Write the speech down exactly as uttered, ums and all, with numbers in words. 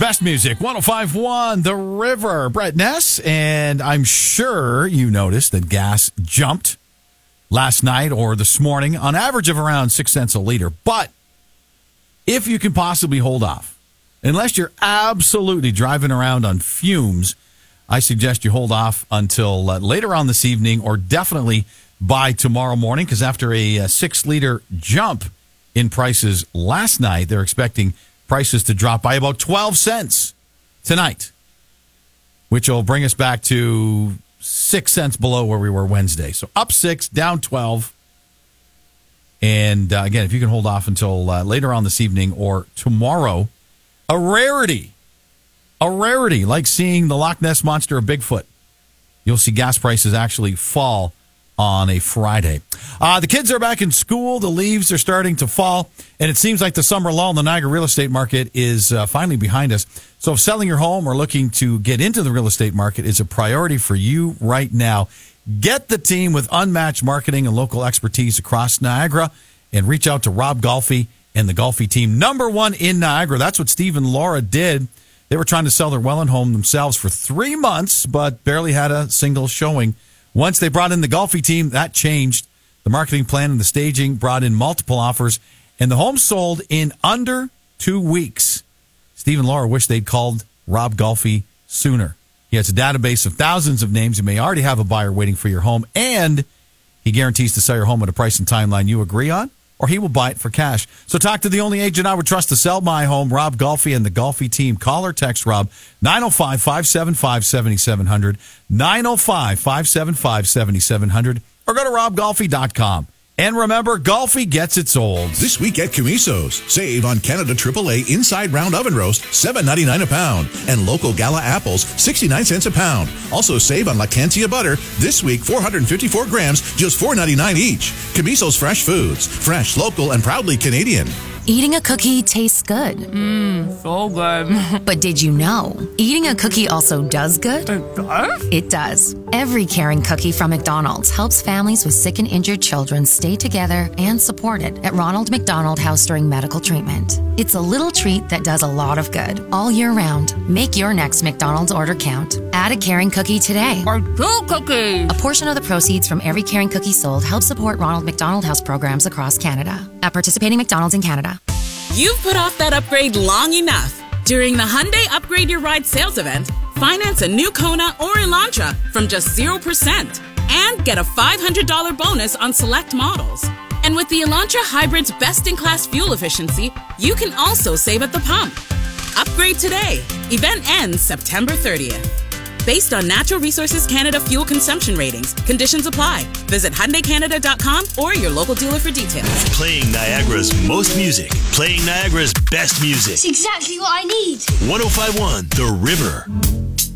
best music, one oh five point one, The River. Brett Ness, and I'm sure you noticed that gas jumped last night or this morning on average of around six cents a liter. But if you can possibly hold off, unless you're absolutely driving around on fumes, I suggest you hold off until uh, later on this evening or definitely by tomorrow morning, because after a, a six-liter jump in prices last night, they're expecting prices to drop by about twelve cents tonight, which will bring us back to six cents below where we were Wednesday. So up six, down twelve. And uh, again, if you can hold off until uh, later on this evening or tomorrow, a rarity, a rarity, like seeing the Loch Ness Monster of Bigfoot. You'll see gas prices actually fall on a Friday. Uh, the kids are back in school. The leaves are starting to fall, and it seems like the summer lull in the Niagara real estate market is uh, finally behind us. So if selling your home or looking to get into the real estate market is a priority for you right now, get the team with unmatched marketing and local expertise across Niagara and reach out to Rob Golfi and the Golfi team. Number one in Niagara. That's what Steve and Laura did. They were trying to sell their Welland home themselves for three months, but barely had a single showing. Once they brought in the Golfi team, that changed. The marketing plan and the staging brought in multiple offers, and the home sold in under two weeks. Steve and Laura wish they'd called Rob Golfi sooner. He has a database of thousands of names. You may already have a buyer waiting for your home, and he guarantees to sell your home at a price and timeline you agree on, or he will buy it for cash. So talk to the only agent I would trust to sell my home, Rob Golfi and the Golfi team. Call or text Rob, nine oh five, five seven five, seven seven zero zero, nine oh five, five seven five, seven seven zero zero, or go to rob golfi dot com. And remember, Golfi gets its old. This week at Camiso's, save on Canada triple A Inside Round Oven Roast, seven ninety-nine a pound. And local Gala apples, sixty-nine cents a pound. Also save on Lactantia butter, this week four hundred fifty-four grams, just four ninety-nine each. Camiso's Fresh Foods, fresh, local, and proudly Canadian. Eating a cookie tastes good. Mmm, so good. But did you know, eating a cookie also does good? It does? It does. Every caring cookie from McDonald's helps families with sick and injured children stay together and supported at Ronald McDonald House during medical treatment. It's a little treat that does a lot of good all year round. Make your next McDonald's order count. Add a caring cookie today. Or two cookies. A portion of the proceeds from every caring cookie sold helps support Ronald McDonald House programs across Canada. At participating McDonald's in Canada. You've put off that upgrade long enough. During the Hyundai Upgrade Your Ride sales event, finance a new Kona or Elantra from just zero percent and get a five hundred dollars bonus on select models. And with the Elantra Hybrid's best-in-class fuel efficiency, you can also save at the pump. Upgrade today. Event ends September thirtieth. Based on Natural Resources Canada fuel consumption ratings, conditions apply. Visit Hyundai Canada dot com or your local dealer for details. Playing Niagara's most music. Playing Niagara's best music. It's exactly what I need. one oh five point one, The River.